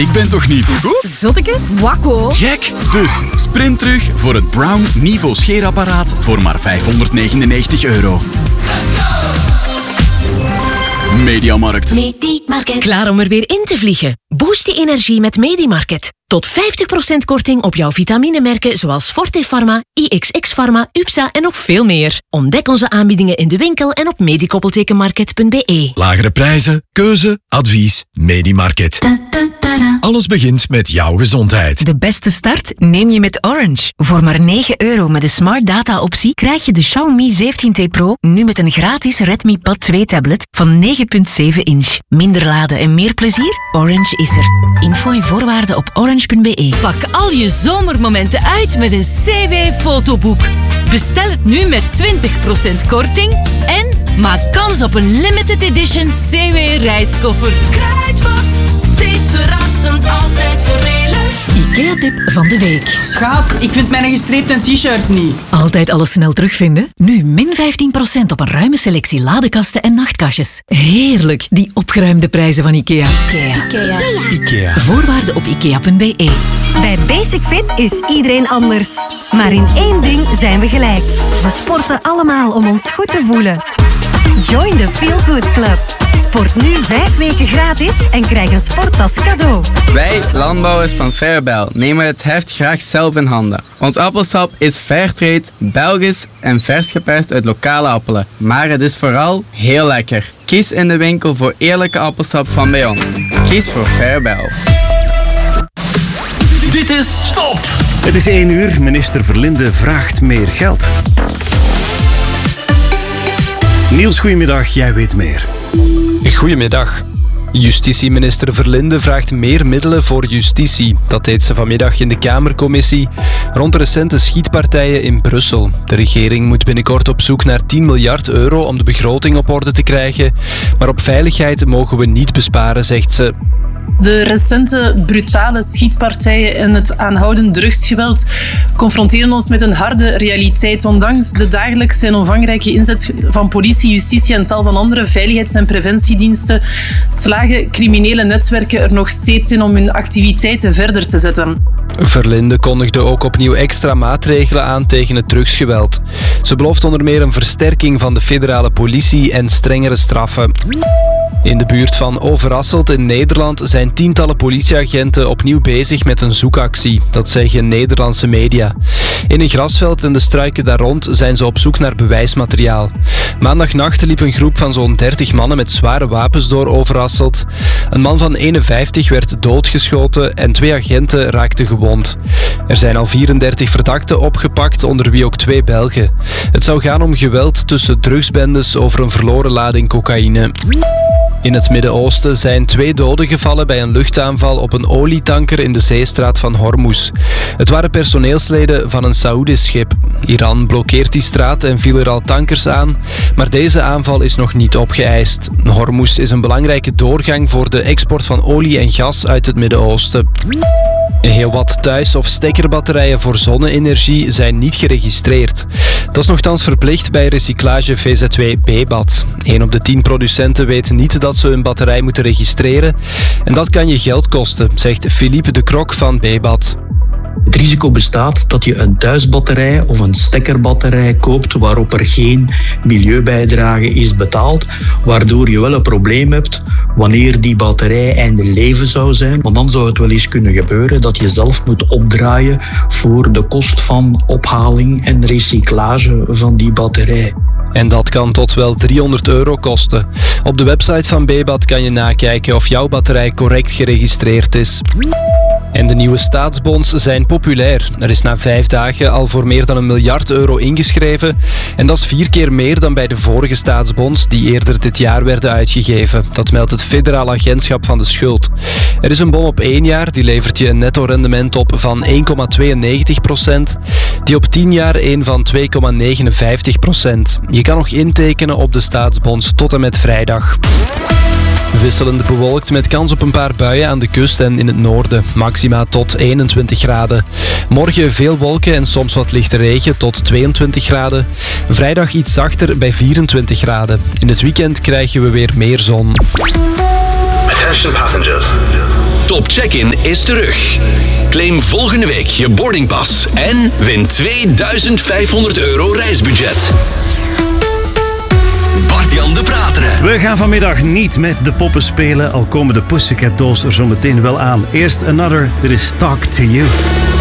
Ik ben toch niet... Zottekes? Wakko. Gek! Dus sprint terug voor het Brown Nivo scheerapparaat voor maar €599. Mediamarkt. Mediamarkt. Klaar om er weer in te vliegen? Boost je energie met Mediamarkt. Tot 50% korting op jouw vitaminemerken zoals Forte Pharma, IXX Pharma, UPSA en nog veel meer. Ontdek onze aanbiedingen in de winkel en op medikoppeltekenmarket.be. Lagere prijzen, keuze, advies, Mediamarkt. Alles begint met jouw gezondheid. De beste start neem je met Orange. Voor maar €9 met de Smart Data optie krijg je de Xiaomi 17T Pro nu met een gratis Redmi Pad 2 tablet van 9,7 inch. Minder laden en meer plezier? Orange is er. Info en voorwaarden op orange.be. Pak al je zomermomenten uit met een CW-fotoboek. Bestel het nu met 20% korting en maak kans op een limited edition CW-reiskoffer. Kruidvat, steeds verrassend, altijd voordelig. IKEA-tip van de week. Schaat, ik vind mijn gestreepte t-shirt niet. Altijd alles snel terugvinden? Nu min 15% op een ruime selectie ladekasten en nachtkastjes. Heerlijk, die opgeruimde prijzen van IKEA. IKEA. Voorwaarden op ikea.be. Bij Basic Fit is iedereen anders. Maar in één ding zijn we gelijk. We sporten allemaal om ons goed te voelen. Join the Feel Good Club. Sport nu 5 weken gratis en krijg een sporttas cadeau. Wij, landbouwers van Fairbel, nemen het heft graag zelf in handen. Ons appelsap is Fairtrade, Belgisch en vers geperst uit lokale appelen. Maar het is vooral heel lekker. Kies in de winkel voor eerlijke appelsap van bij ons. Kies voor Fairbel. Dit is Stop! Het is 1 uur. Minister Verlinde vraagt meer geld. Niels, goedemiddag. Jij weet meer. Goedemiddag. Justitieminister Verlinde vraagt meer middelen voor justitie. Dat deed ze vanmiddag in de Kamercommissie rond recente schietpartijen in Brussel. De regering moet binnenkort op zoek naar €10 miljard om de begroting op orde te krijgen. Maar op veiligheid mogen we niet besparen, zegt ze. De recente brutale schietpartijen en het aanhoudend drugsgeweld confronteren ons met een harde realiteit. Ondanks de dagelijkse en omvangrijke inzet van politie, justitie en tal van andere veiligheids- en preventiediensten slagen criminele netwerken er nog steeds in om hun activiteiten verder te zetten. Verlinde kondigde ook opnieuw extra maatregelen aan tegen het drugsgeweld. Ze belooft onder meer een versterking van de federale politie en strengere straffen. In de buurt van Overasselt in Nederland zijn tientallen politieagenten opnieuw bezig met een zoekactie. Dat zeggen Nederlandse media. In een grasveld en de struiken daar rond zijn ze op zoek naar bewijsmateriaal. Maandagnacht liep een groep van zo'n 30 mannen met zware wapens door Overasselt. Een man van 51 werd doodgeschoten en 2 agenten raakten gewond. Er zijn al 34 verdachten opgepakt, onder wie ook 2 Belgen. Het zou gaan om geweld tussen drugsbendes over een verloren lading cocaïne. In het Midden-Oosten zijn 2 doden gevallen bij een luchtaanval op een olietanker in de zeestraat van Hormuz. Het waren personeelsleden van een Saoedisch schip. Iran blokkeert die straat en viel er al tankers aan, maar deze aanval is nog niet opgeëist. Hormuz is een belangrijke doorgang voor de export van olie en gas uit het Midden-Oosten. Heel wat thuis- of stekkerbatterijen voor zonne-energie zijn niet geregistreerd. Dat is nogthans verplicht bij recyclage VZW Bebat. 1 op de 10 producenten weet niet dat ze hun batterij moeten registreren. En dat kan je geld kosten, zegt Philippe de Krok van Bebat. Het risico bestaat dat je een thuisbatterij of een stekkerbatterij koopt waarop er geen milieubijdrage is betaald, waardoor je wel een probleem hebt wanneer die batterij einde leven zou zijn. Want dan zou het wel eens kunnen gebeuren dat je zelf moet opdraaien voor de kost van ophaling en recyclage van die batterij. En dat kan tot wel €300 kosten. Op de website van Bebat kan je nakijken of jouw batterij correct geregistreerd is. En de nieuwe staatsbonds zijn populair. Er is na 5 dagen al voor meer dan €1 miljard ingeschreven. En dat is 4 keer meer dan bij de vorige staatsbonds die eerder dit jaar werden uitgegeven. Dat meldt het Federaal Agentschap van de Schuld. Er is een bon op 1 jaar, die levert je een netto-rendement op van 1,92%. Die op 10 jaar een van 2,59%. Je kan nog intekenen op de staatsbonds tot en met vrijdag. Wisselend bewolkt met kans op een paar buien aan de kust en in het noorden. Maxima tot 21 graden. Morgen veel wolken en soms wat lichte regen tot 22 graden. Vrijdag iets zachter bij 24 graden. In het weekend krijgen we weer meer zon. Attention passengers. Top Check-in is terug. Claim volgende week je boardingpas en win €2500 reisbudget. Bart-Jan de Prateren. We gaan vanmiddag niet met de poppen spelen, al komen de Pussycat Dolls er zo meteen wel aan. Eerst Another, dit is Talk to You.